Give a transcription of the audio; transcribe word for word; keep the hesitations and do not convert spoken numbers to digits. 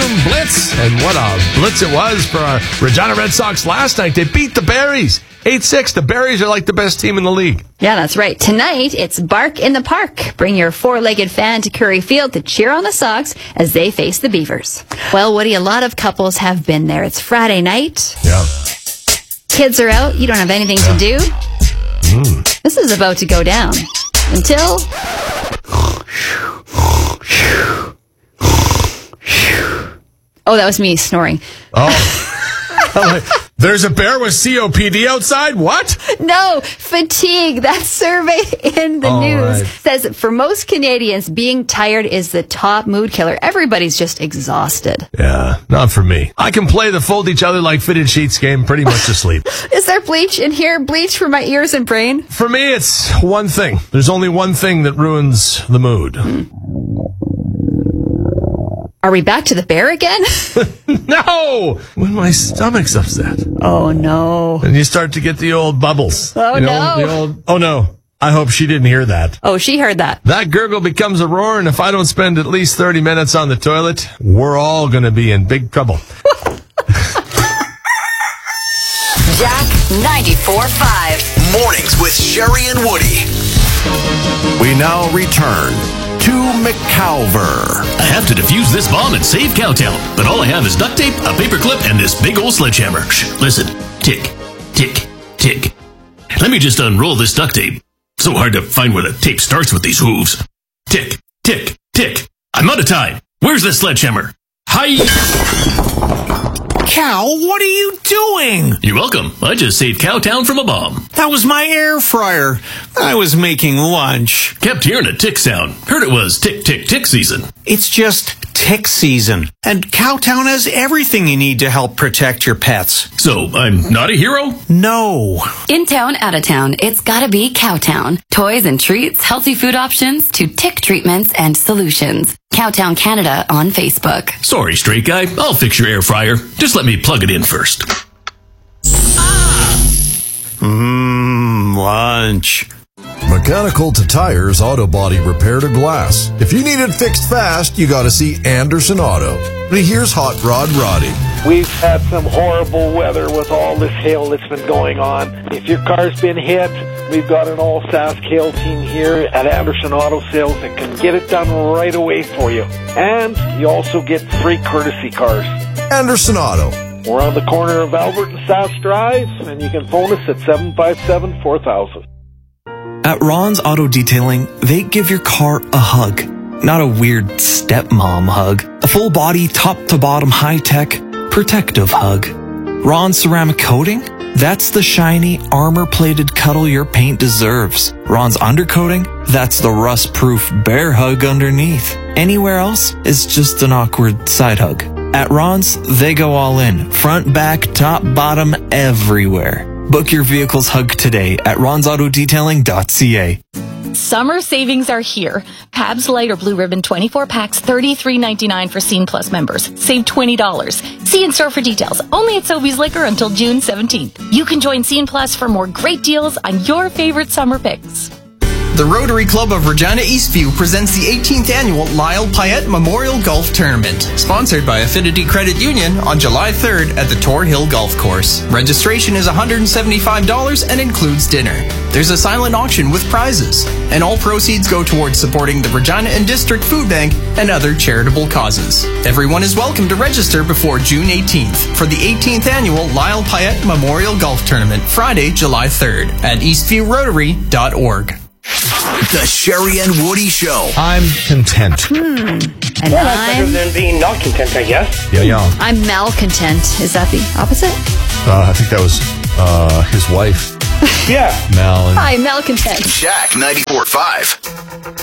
afternoon blitz. And what a blitz it was for our Regina Red Sox last night. They beat the Berries. eight six. The Berries are like the best team in the league. Yeah, that's right. Tonight, it's Bark in the Park. Bring your four-legged fan to Curry Field to cheer on the Sox as they face the Beavers. Well, Woody, a lot of couples have been there. It's Friday night. Yeah. Kids are out. You don't have anything yeah. to do. Mm. This is about to go down. Until... Oh, that was me snoring. Oh. There's a bear with C O P D outside? What? No, fatigue. That survey in the All news right. says that for most Canadians, being tired is the top mood killer. Everybody's just exhausted. Yeah, not for me. I can play the fold each other like fitted sheets game pretty much asleep. Is there bleach in here? Bleach for my ears and brain? For me, it's one thing. There's only one thing that ruins the mood. Hmm. Are we back to the bear again? No! When my stomach's upset. Oh, no. And you start to get the old bubbles. Oh, you know, no. The old, oh, no. I hope she didn't hear that. Oh, she heard that. That gurgle becomes a roar, and if I don't spend at least thirty minutes on the toilet, we're all going to be in big trouble. Jack ninety-four point five. Mornings with Sherry and Woody. We now return to McCalver. I have to defuse this bomb and save Cowtown, but all I have is duct tape, a paperclip, and this big old sledgehammer. Shh, listen. Tick, tick, tick. Let me just unroll this duct tape. So hard to find where the tape starts with these hooves. Tick, tick, tick. I'm out of time. Where's the sledgehammer? Hi! Cal, what are you doing? You're welcome. I just saved Cowtown from a bomb. That was my air fryer. I was making lunch. Kept hearing a tick sound. Heard it was tick, tick, tick season. It's just tick season. And Cowtown has everything you need to help protect your pets. So, I'm not a hero? No. In town, out of town, it's gotta be Cowtown. Toys and treats, healthy food options, to tick treatments and solutions. Cowtown Canada on Facebook. Sorry, straight guy. I'll fix your air fryer. Just let me plug it in first. Mmm, lunch. Mechanical to tires, auto body repair to glass. If you need it fixed fast, you gotta see Anderson Auto. Here's Hot Rod Roddy. We've had some horrible weather with all this hail that's been going on. If your car's been hit, we've got an all Sask hail team here at Anderson Auto Sales that can get it done right away for you. And you also get free courtesy cars. Anderson Auto. We're on the corner of Albert and Sask Drive, and you can phone us at seven five seven, four thousand. At Ron's Auto Detailing, they give your car a hug. Not a weird stepmom hug. A full body, top to bottom, high tech, protective hug. Ron's ceramic coating? That's the shiny, armor-plated cuddle your paint deserves. Ron's undercoating? That's the rust-proof bear hug underneath. Anywhere else is just an awkward side hug. At Ron's, they go all in. Front, back, top, bottom, everywhere. Book your vehicle's hug today at rons auto detailing dot c a. Summer savings are here. Pabst Light or Blue Ribbon twenty-four packs, thirty-three ninety-nine for Scene Plus members. Save twenty dollars. See in store for details. Only at Sobeys Liquor until June seventeenth. You can join Scene Plus for more great deals on your favorite summer picks. The Rotary Club of Regina Eastview presents the eighteenth annual Lyle Payette Memorial Golf Tournament, sponsored by Affinity Credit Union on July third at the Tor Hill Golf Course. Registration is one hundred seventy-five dollars and includes dinner. There's a silent auction with prizes, and all proceeds go towards supporting the Regina and District Food Bank and other charitable causes. Everyone is welcome to register before June eighteenth for the eighteenth annual Lyle Payette Memorial Golf Tournament, Friday, July third at eastview rotary dot org. The Sherry and Woody Show. I'm content. Hmm. And well, that's better I'm... than being not content, I guess. Yeah, yeah. I'm malcontent. Is that the opposite? Uh, I think that was uh, his wife. Yeah. Mal. And... Hi, malcontent. Jack ninety-four point five.